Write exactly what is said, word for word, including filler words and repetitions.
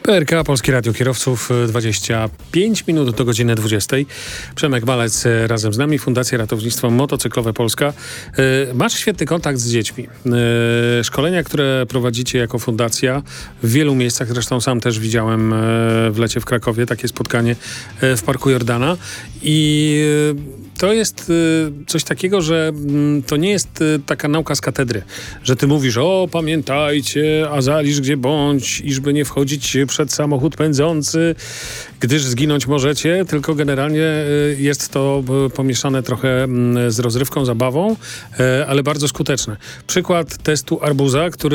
P R K, Polskie Radio Kierowców, dwadzieścia pięć minut do godziny dwudziestej. Przemek Malec razem z nami, Fundacja Ratownictwo Motocyklowe Polska. Masz świetny kontakt z dziećmi. Szkolenia, które prowadzicie jako fundacja w wielu miejscach, zresztą sam też widziałem w lecie w Krakowie takie spotkanie w Parku Jordana i to jest coś takiego, że to nie jest taka nauka z katedry, że ty mówisz: o, pamiętajcie, a zalisz gdzie bądź, iżby nie wchodzić przed samochód pędzący, gdyż zginąć możecie, tylko generalnie jest to pomieszane trochę z rozrywką, zabawą, ale bardzo skuteczne. Przykład testu arbuza, który